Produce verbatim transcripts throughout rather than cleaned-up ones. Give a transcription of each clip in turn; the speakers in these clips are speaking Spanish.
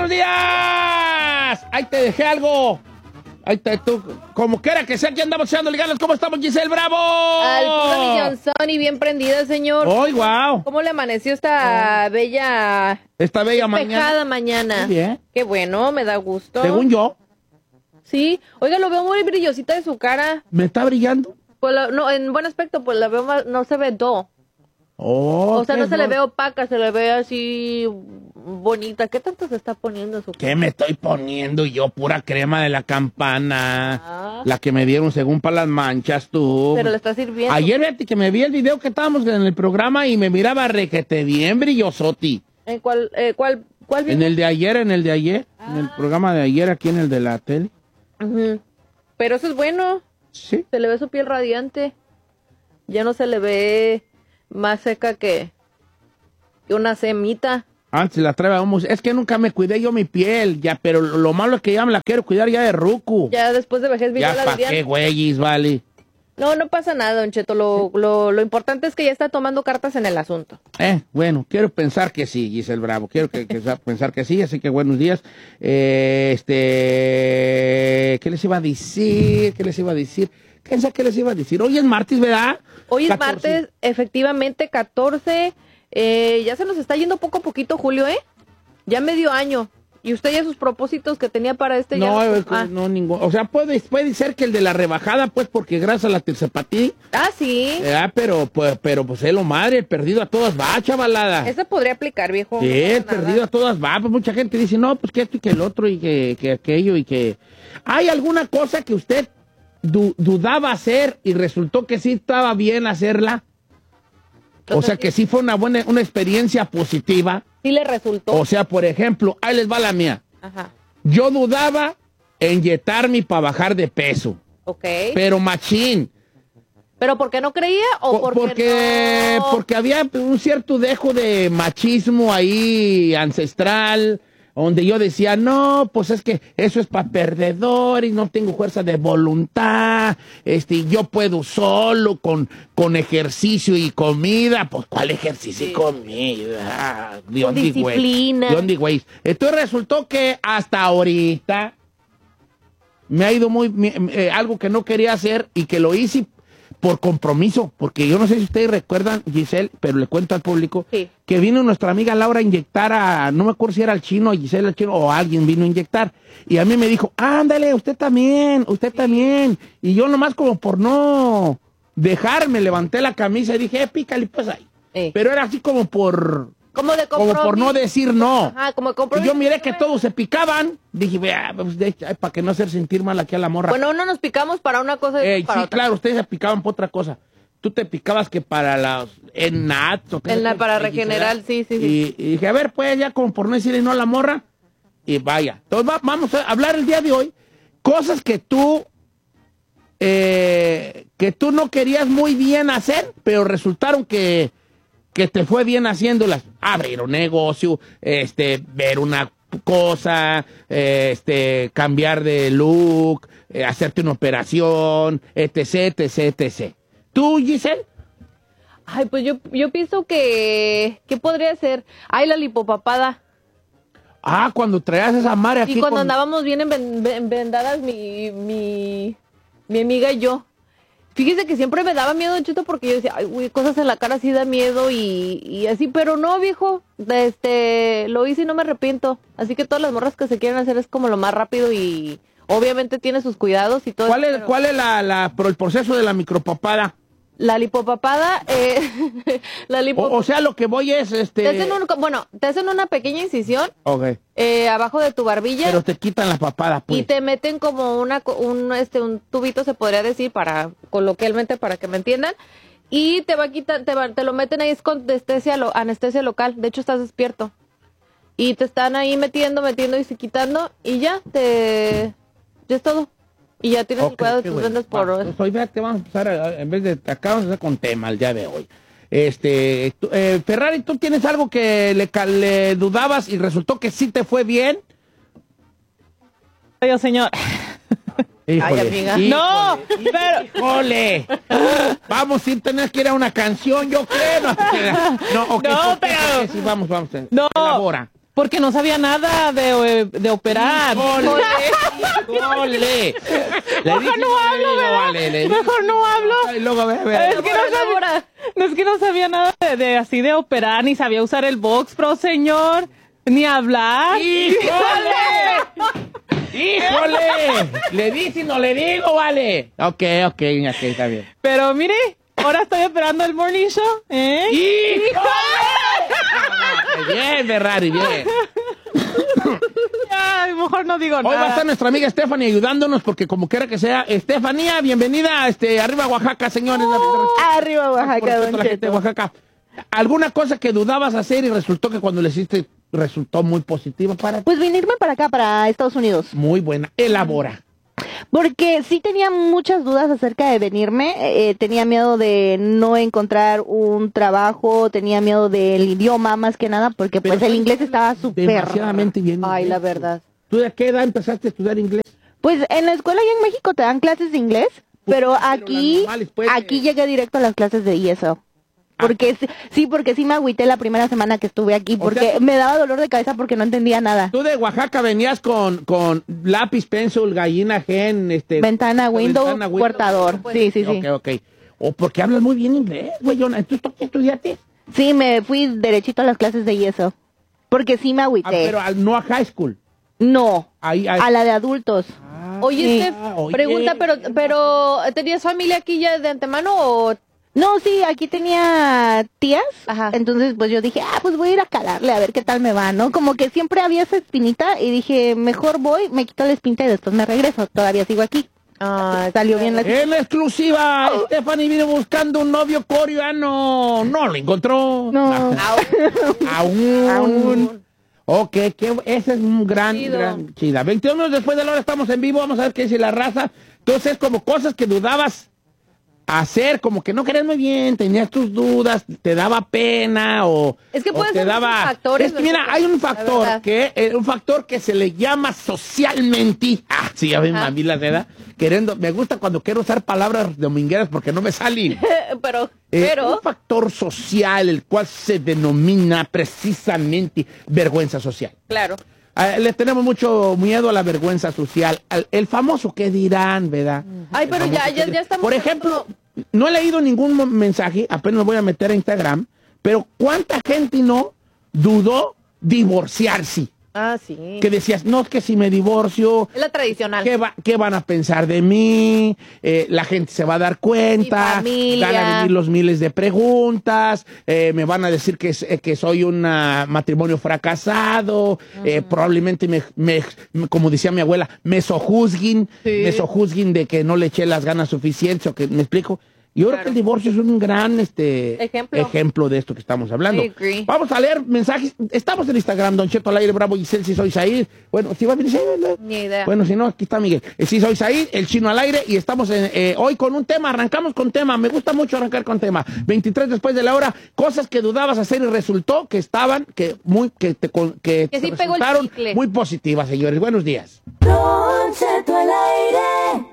buenos días. Ahí te dejé algo. Ahí te, tú, como quiera que sea, aquí andamos echándole ganas. ¿Cómo estamos, Giselle Bravo? Al puro millonzón y bien prendida, señor. ¡Ay, wow! ¿Cómo le amaneció esta oh. bella... Esta bella mañana? mañana. Muy bien. Qué bueno, me da gusto. Según yo. Sí. Oiga, lo veo muy brillosita de su cara. ¿Me está brillando? Pues la, no, en buen aspecto, pues la veo más, no se ve do. Oh, o sea, no se no? le ve opaca, se le ve así bonita. ¿Qué tanto se está poniendo su cara? ¿Qué me estoy poniendo yo? Pura crema de la campana. Ah. La que me dieron según para las manchas, tú. Pero le está sirviendo. Ayer, vete, que me vi el video que estábamos en el programa y me miraba requete bien brillosoti. ¿En cuál, eh, cuál, cuál video? En el de ayer, en el de ayer. Ah. En el programa de ayer, aquí en el de la tele. Uh-huh. Pero eso es bueno. Sí. Se le ve su piel radiante. Ya no se le ve más seca que, que una semita. Antes la traíamos. Es que nunca me cuidé yo mi piel, ya, pero lo malo es que ya me la quiero cuidar ya de rucu. Ya después de vejez vino ya la pa' qué güeyes, vale. No, no pasa nada, Don Cheto. Lo, lo, lo importante es que ya está tomando cartas en el asunto. Eh, bueno, quiero pensar que sí, Giselle Bravo. Quiero que, que pensar que sí, así que buenos días. Eh, este, ¿qué les iba a decir? ¿Qué les iba a decir? ¿Qué qué les iba a decir? Hoy es martes, ¿verdad? Hoy es catorce. Martes, efectivamente, catorce. Eh, ya se nos está yendo poco a poquito, Julio, ¿eh? Ya medio año. ¿Y usted ya sus propósitos que tenía para este? No, ya no, ah. no, ningún. O sea, puede, puede ser que el de la rebajada, pues, porque gracias a la tirzepatí. Ah, sí. Eh, pero, pues, pero, pues, es lo madre, el perdido a todas va, chavalada. Eso podría aplicar, viejo. Sí, no el perdido a todas va. Pues mucha gente dice, no, pues que esto y que el otro y que, que aquello y que... ¿Hay alguna cosa que usted du dudaba hacer y resultó que sí estaba bien hacerla? O sea, que sí fue una buena, una experiencia positiva. Sí le resultó. O sea, por ejemplo, ahí les va la mía. Ajá. Yo dudaba en inyectarme para bajar de peso. Ok. Pero machín. ¿Pero por qué no creía o Por, porque porque, no? porque había un cierto dejo de machismo ahí ancestral, donde yo decía, no, pues es que eso es para perdedores, no tengo fuerza de voluntad, este, yo puedo solo con, con ejercicio y comida. Pues, ¿cuál ejercicio y comida? Con disciplina. Güey. Entonces resultó que hasta ahorita me ha ido muy, me, eh, algo que no quería hacer y que lo hice por compromiso, porque yo no sé si ustedes recuerdan, Giselle, pero le cuento al público, sí, que vino nuestra amiga Laura a inyectar a, no me acuerdo si era al chino, a Giselle al chino, o alguien vino a inyectar, y a mí me dijo, ándale, usted también, usted sí. también, y yo nomás como por no dejarme, levanté la camisa y dije, eh, pícale pues ahí, sí. Pero era así como por... Como de Como por no decir no. Ajá, como de y yo miré que todos se picaban. Dije, vea, pues, para que no hacer sentir mal aquí a la morra. Bueno, no nos picamos para una cosa y eh, para sí, otra. claro, ustedes se picaban por otra cosa. Tú te picabas que para las ennats o qué. En la, para regenerar, sí, sí, sí. Y, y dije, a ver, pues ya como por no decirle no a la morra. Y vaya. Entonces va, vamos a hablar el día de hoy. Cosas que tú, eh, que tú no querías muy bien hacer, pero resultaron que... que te fue bien haciéndolas, abrir un negocio, este, ver una cosa, este, cambiar de look, eh, hacerte una operación, etc, etc, etc. ¿Tú, Giselle? Ay, pues yo, yo pienso que, ¿qué podría ser? Ay, la lipopapada. Ah, cuando traías esa madre aquí. Y cuando con... andábamos bien envendadas mi, mi, mi amiga y yo. Fíjese que siempre me daba miedo, Cheto, porque yo decía, ay, güey, cosas en la cara sí da miedo y, y así, pero no, viejo, este, lo hice y no me arrepiento. Así que todas las morras que se quieren hacer es como lo más rápido y obviamente tiene sus cuidados y todo. ¿Cuál eso, es, pero... cuál es la, la, el proceso de la micropapada? La lipopapada, eh, la lipo... o, o sea, lo que voy es, este... Te hacen un, bueno, te hacen una pequeña incisión, okay, eh, abajo de tu barbilla. Pero te quitan la papada, pues. Y te meten como una, un, este, un tubito, se podría decir, para, coloquialmente, para que me entiendan. Y te va a quitar, te, va, te lo meten ahí, es con anestesia, lo, anestesia local. De hecho, estás despierto. Y te están ahí metiendo, metiendo y quitando, y ya, te, ya es todo. Y ya tienes okay, el cuidado de tus vendas por... Pues hoy vea que vamos a empezar, a, en vez de... Acá vamos a empezar con tema el día de hoy. Este, tú, eh, Ferrari, ¿tú tienes algo que le, le dudabas y resultó que sí te fue bien? Oye, señor. Híjole, ay, amiga. Híjole, no, híjole, pero... Híjole. Vamos, si tenés que ir a una canción, yo creo. No, no okay, no ¿por qué? pero... ¿Por qué? Sí, vamos, vamos. No. Elabora. Porque no sabía nada de, de operar. ¡Híjole! ¡Híjole! Le Mejor no hablo, ¿verdad? Vale, le Mejor no hablo. Y luego, ve, ve. Es que no sabía, no, es que no sabía nada de, de así de operar, ni sabía usar el Box Pro, señor, ni hablar. ¡Híjole! ¡Híjole! ¿Le dice y no le digo, vale? Ok, ok, ok, está bien. Pero mire, ahora estoy operando el Morning Show, ¿eh? ¡Híjole! Bien, Ferrari, bien. Ay, mejor no digo Hoy nada. va a estar nuestra amiga Stephanie ayudándonos porque como quiera que sea, Estefanía, bienvenida, este, arriba Oaxaca, señores. Arriba Oaxaca, Por cierto, don la gente de Cheto. Oaxaca. ¿Alguna cosa que dudabas hacer y resultó que cuando le hiciste resultó muy positiva para ti? Pues venirme para acá, para Estados Unidos. Muy buena. Elabora. Porque sí tenía muchas dudas acerca de venirme. Eh, tenía miedo de no encontrar un trabajo, tenía miedo del idioma más que nada, porque Pero pues el inglés estaba súper... Demasiadamente bien. Ay, inglés. la verdad. ¿Tú de qué edad empezaste a estudiar inglés? Pues en la escuela y en México te dan clases de inglés, Pues, pero pero aquí, las normales, pues, aquí eh. llegué directo a las clases de I S O. Porque sí, sí, porque sí me agüité la primera semana que estuve aquí, O porque sea, me daba dolor de cabeza porque no entendía nada. Tú de Oaxaca venías con, con lápiz, pencil, gallina, gen, este... Ventana, window, ventana, window. cortador. Sí, sí, sí. Ok, ok. O porque hablas muy bien inglés, güey. ¿Tú qué estudiaste? Sí, me fui derechito a las clases de I S O. Porque sí me Ah, agüité. pero al- no a high school. No, Ahí, ahí. a la de adultos. Oye, Sí. Steph, Ah, oye. pregunta, pero, pero ¿tenías familia aquí ya de antemano o...? No, sí, aquí tenía tías. Ajá. Entonces, pues yo dije, ah, pues voy a ir a calarle a ver qué tal me va, ¿no? Como que siempre había esa espinita y dije, mejor voy, me quito la espinita y después me regreso. Todavía sigo aquí. Ah, Salió bien la... En exclusiva, Stephanie vino buscando un novio coreano. No lo encontró. No. Aún. Aún. Ok, que ese es un gran, Chido. gran chida. veintiún minutos después de la hora estamos en vivo. Vamos a ver qué dice la raza. Entonces, como cosas que dudabas hacer, como que no querías muy bien, tenías tus dudas, te daba pena o, Es que o puede te ser daba... muchos factores, Es que mira, ¿verdad? hay un La factor verdad. que eh, un factor que se le llama socialmente. Ah, sí, ya ven, Ajá. a mí la verdad. Queriendo, me gusta cuando quiero usar palabras domingueras porque no me salen. pero, Eh, pero... un factor social, el cual se denomina precisamente vergüenza social. Claro. Eh, le tenemos mucho miedo a la vergüenza social. Al- el famoso que dirán, ¿verdad? Ay, El pero ya, famoso ya, qué ya dirán. estamos... Por ejemplo, no he leído ningún mo- mensaje, apenas me voy a meter a Instagram, pero ¿cuánta gente no dudó divorciarse? Ah, sí. Que decías, no, es que si me divorcio, Es la tradicional. ¿Qué, va- qué van a pensar de mí? Eh, la gente se va a dar cuenta. Mi familia. Van a venir los miles de preguntas. eh, me van a decir que, es- eh, que soy un ah, matrimonio fracasado. eh, probablemente, me, me- me- como decía mi abuela, me sojuzguen. Sí. Me sojuzguen de que no le eché las ganas suficientes. O que, ¿me explico? Yo creo Claro. que el divorcio es un gran este, Ejemplo. ejemplo de esto que estamos hablando. I agree. Vamos a leer mensajes. Estamos en Instagram, Don Cheto al aire, Bravo Giselle, si soy Said. Bueno, si va a venir Said, ¿verdad? Ni idea. Bueno, si no, aquí está Miguel. Eh, sí, soy Said, el chino al aire, y estamos en, eh, hoy con un tema. Arrancamos con tema. Me gusta mucho arrancar con tema. veintitrés después de la hora, cosas que dudabas hacer y resultó que estaban, que muy, que te, con- que Que te sí pegó el resultaron chicle. muy positivas, señores. Buenos días. Don Cheto al aire.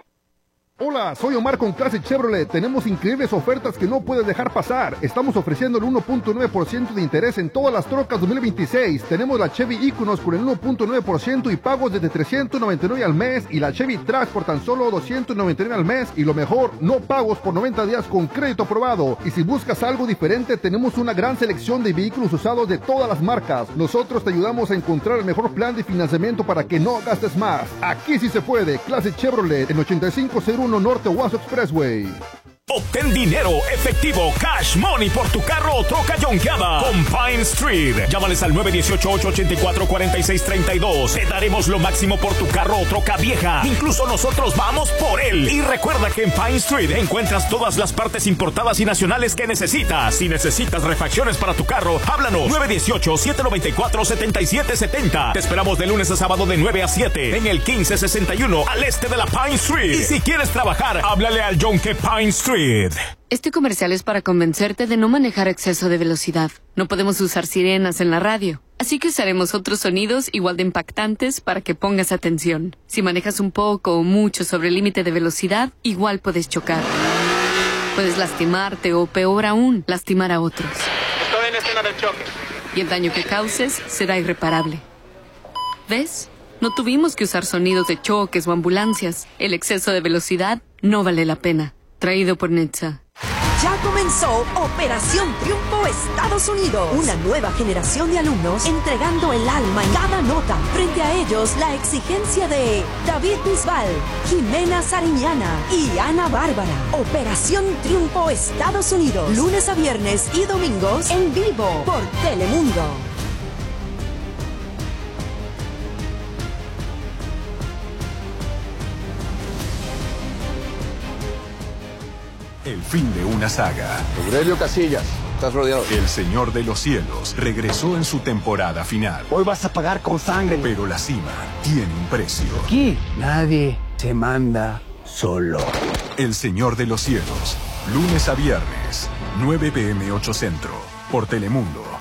Hola, soy Omar con Clase Chevrolet. Tenemos increíbles ofertas que no puedes dejar pasar. Estamos ofreciendo el uno punto nueve por ciento de interés en todas las trocas dos mil veintiséis. Tenemos la Chevy Equinox por el uno punto nueve por ciento y pagos desde trescientos noventa y nueve al mes, y la Chevy Trax por tan solo doscientos noventa y nueve al mes, y lo mejor, no pagos por noventa días con crédito aprobado. Y si buscas algo diferente, tenemos una gran selección de vehículos usados de todas las marcas. Nosotros te ayudamos a encontrar el mejor plan de financiamiento para que no gastes más. Aquí sí se puede. Clase Chevrolet en ochenta y cinco cero uno Norte Waso Expressway. Obtén dinero efectivo, cash money por tu carro o troca yonkeada con Pine Street. Llámales al nueve uno ocho, ocho ocho cuatro, cuatro seis tres dos. Te daremos lo máximo por tu carro o troca vieja. Incluso nosotros vamos por él. Y recuerda que en Pine Street encuentras todas las partes importadas y nacionales que necesitas. Si necesitas refacciones para tu carro, háblanos nueve uno ocho, siete nueve cuatro, siete siete siete cero. Te esperamos de lunes a sábado de nueve a siete en el quince sesenta y uno al este de la Pine Street. Y si quieres trabajar, háblale al Yonke Pine Street. Este comercial es para convencerte de no manejar a exceso de velocidad. No podemos usar sirenas en la radio, así que usaremos otros sonidos igual de impactantes para que pongas atención. Si manejas un poco o mucho sobre el límite de velocidad, igual puedes chocar. Puedes lastimarte o, peor aún, lastimar a otros. Estoy en escena del choque. y el daño que causes será irreparable. ¿Ves? No tuvimos que usar sonidos de choques o ambulancias. El exceso de velocidad no vale la pena. Traído por N H T S A. Ya comenzó Operación Triunfo Estados Unidos. Una nueva generación de alumnos entregando el alma en cada nota. Frente a ellos, la exigencia de David Bisbal, Jimena Sariñana y Ana Bárbara. Operación Triunfo Estados Unidos. Lunes a viernes y domingos en vivo por Telemundo. El fin de una saga. Aurelio Casillas, estás rodeado. El Señor de los Cielos regresó en su temporada final. Hoy vas a pagar con sangre. Pero la cima tiene un precio. Aquí nadie se manda solo. El Señor de los Cielos. Lunes a viernes, nueve p m ocho Centro. Por Telemundo.